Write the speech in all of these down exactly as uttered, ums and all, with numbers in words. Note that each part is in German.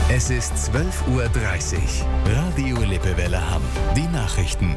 Es ist zwölf Uhr dreißig. Radio Lippewelle Hamm. Die Nachrichten.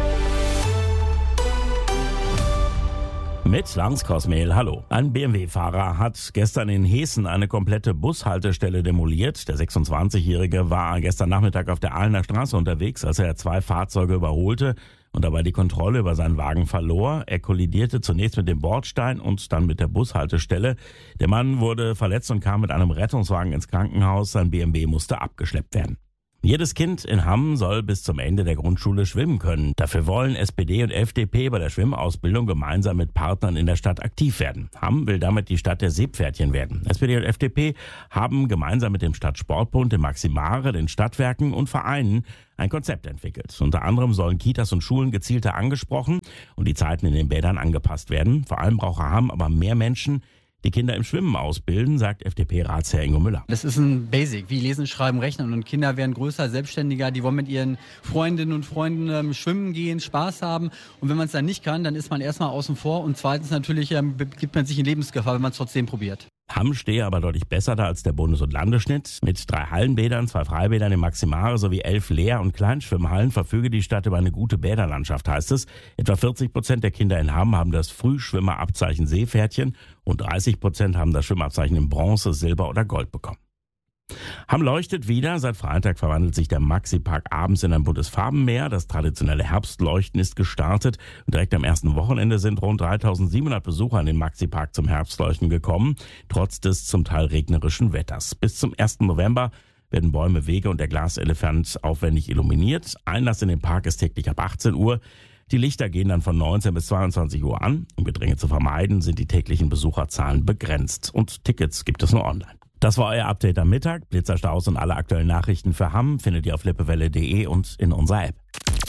Mit Lars Kosmehl, hallo. Ein B M W-Fahrer hat gestern in Hessen eine komplette Bushaltestelle demoliert. Der sechsundzwanzigjährige war gestern Nachmittag auf der Ahlener Straße unterwegs, als er zwei Fahrzeuge überholte und dabei die Kontrolle über seinen Wagen verlor. Er kollidierte zunächst mit dem Bordstein und dann mit der Bushaltestelle. Der Mann wurde verletzt und kam mit einem Rettungswagen ins Krankenhaus. Sein B M W musste abgeschleppt werden. Jedes Kind in Hamm soll bis zum Ende der Grundschule schwimmen können. Dafür wollen S P D und F D P bei der Schwimmausbildung gemeinsam mit Partnern in der Stadt aktiv werden. Hamm will damit die Stadt der Seepferdchen werden. S P D und F D P haben gemeinsam mit dem Stadtsportbund, dem Maximare, den Stadtwerken und Vereinen ein Konzept entwickelt. Unter anderem sollen Kitas und Schulen gezielter angesprochen und die Zeiten in den Bädern angepasst werden. Vor allem braucht Hamm aber mehr Menschen, die Kinder im Schwimmen ausbilden, sagt F D P-Ratsherr Ingo Müller. Das ist ein Basic, wie Lesen, Schreiben, Rechnen. Und Kinder werden größer, selbstständiger, die wollen mit ihren Freundinnen und Freunden ähm, schwimmen gehen, Spaß haben. Und wenn man es dann nicht kann, dann ist man erstmal außen vor. Und zweitens natürlich ähm, gibt man sich in Lebensgefahr, wenn man es trotzdem probiert. Hamm stehe aber deutlich besser da als der Bundes- und Landesschnitt. Mit drei Hallenbädern, zwei Freibädern im Maximare sowie elf Lehr- und Kleinschwimmhallen verfüge die Stadt über eine gute Bäderlandschaft, heißt es. Etwa vierzig Prozent der Kinder in Hamm haben das Frühschwimmerabzeichen Seepferdchen und dreißig Prozent haben das Schwimmabzeichen in Bronze, Silber oder Gold bekommen. Hamm leuchtet wieder. Seit Freitag verwandelt sich der Maxi-Park abends in ein buntes Farbenmeer. Das traditionelle Herbstleuchten ist gestartet. Und direkt am ersten Wochenende sind rund dreitausendsiebenhundert Besucher in den Maxi-Park zum Herbstleuchten gekommen, trotz des zum Teil regnerischen Wetters. Bis zum ersten November werden Bäume, Wege und der Glaselefant aufwendig illuminiert. Einlass in den Park ist täglich ab achtzehn Uhr. Die Lichter gehen dann von neunzehn bis zweiundzwanzig Uhr an. Um Gedränge zu vermeiden, sind die täglichen Besucherzahlen begrenzt. Und Tickets gibt es nur online. Das war euer Update am Mittag. Blitzerstaus und alle aktuellen Nachrichten für Hamm findet ihr auf lippewelle punkt de und in unserer App.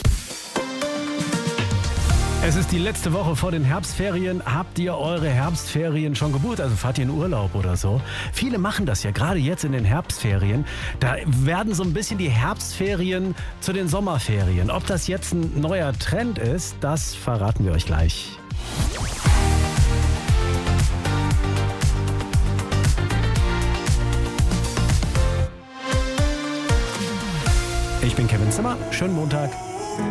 Es ist die letzte Woche vor den Herbstferien. Habt ihr eure Herbstferien schon gebucht? Also fahrt ihr in Urlaub oder so? Viele machen das ja, gerade jetzt in den Herbstferien. Da werden so ein bisschen die Herbstferien zu den Sommerferien. Ob das jetzt ein neuer Trend ist, das verraten wir euch gleich. Ich bin Kevin Zimmer. Schönen Montag.